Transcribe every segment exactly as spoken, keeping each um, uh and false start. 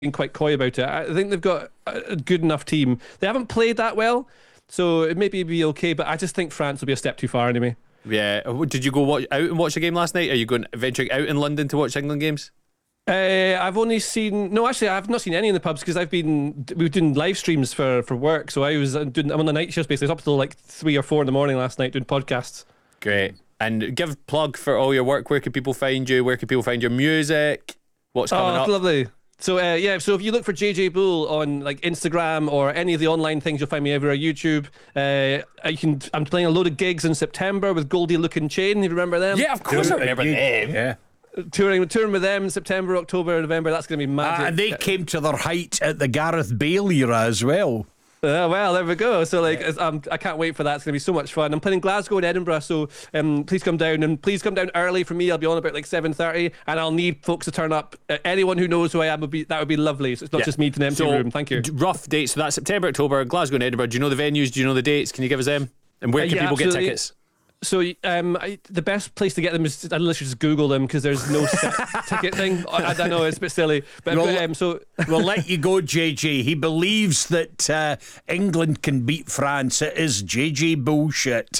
being quite coy about it. I think they've got a good enough team. They haven't played that well, so it may be okay, but I just think France will be a step too far anyway. Yeah. Did you go watch, out and watch the game last night? Are you going venturing out in London to watch England games? Uh, I've only seen no, actually, I've not seen any in the pubs because I've been we were doing live streams for, for work. So I was doing I'm on the night shift basically. I was up till like three or four in the morning last night doing podcasts. Great. And give a plug for all your work. Where can people find you? Where can people find your music? What's coming oh, up? Lovely. So uh, yeah, so if you look for J J Bull on like Instagram or any of the online things, you'll find me everywhere. YouTube. Uh, I can. I'm playing a load of gigs in September with Goldie Look and Chain. You remember them? Yeah, of course I remember them. Yeah. Touring, touring with them in September, October, November. That's going to be magic. Uh, and they came to their height at the Gareth Bale era as well. Uh, well, there we go. So, like, yeah. um, I can't wait for that. It's going to be so much fun. I'm playing Glasgow and Edinburgh, so um, please come down. And please come down early for me. I'll be on about like seven thirty, and I'll need folks to turn up. Uh, anyone who knows who I am would be that would be lovely. So it's not yeah. just me to an empty so, room. Thank you. Rough dates. So that's September, October, Glasgow and Edinburgh. Do you know the venues? Do you know the dates? Can you give us them? And where can uh, yeah, people absolutely. get tickets? So um, I, the best place to get them is I literally just Google them because there's no set ticket thing. I, I don't know, it's a bit silly. But, we'll, but um, so we'll let you go, J J. He believes that uh, England can beat France. It is J J bullshit.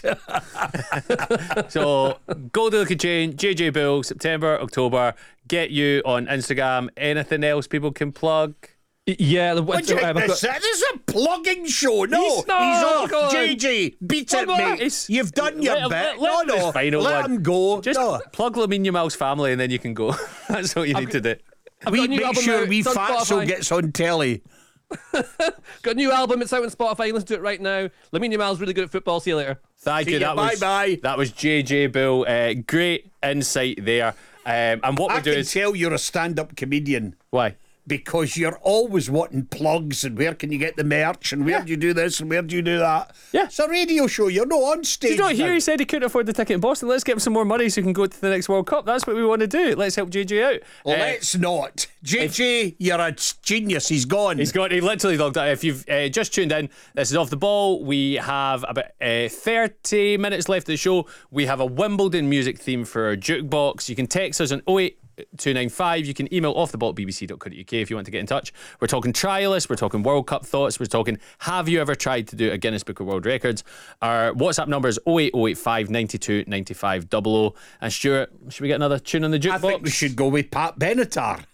So Goldie Look and Chain, J J Bull, September, October. Get you on Instagram. Anything else people can plug? Yeah, the, what, so, um, this, got, this is a plugging show. No, he's, no, he's off. J J, beat it, mate. You've done your let, bit. Let, no, no, final let one. him go. Just no. plug Lamine Yamal's family, and then you can go. That's what you I've need to do. I've we make sure we Fatso gets on telly. Got a new album. It's out on Spotify. Listen to it right now. Lamine Yamal's really good at football. See you later. Thank See you. you. That bye was bye. That was J J Bull. Uh, great insight there. Um, and what I we do can is tell you're a stand-up comedian. Why? Because you're always wanting plugs and where can you get the merch and where yeah. do you do this and where do you do that. Yeah. It's a radio show. You're not on stage. Did you not hear now. he said he couldn't afford the ticket in Boston? Let's get him some more money so he can go to the next World Cup. That's what we want to do. Let's help J J out. Let's uh, not. J J, if, you're a genius. He's gone. He's gone. He literally logged out. If you've uh, just tuned in, this is Off the Ball. We have about uh, thirty minutes left of the show. We have a Wimbledon music theme for our jukebox. You can text us on oh eight two nine five. You can email offtheball at b b c dot co dot u k if you want to get in touch. We're talking trialists, we're talking World Cup thoughts, we're talking have you ever tried to do a Guinness Book of World Records. Our WhatsApp number is oh eight oh eight five nine two nine five double oh. And Stuart, should we get another tune on the jukebox? I think we should go with Pat Benatar.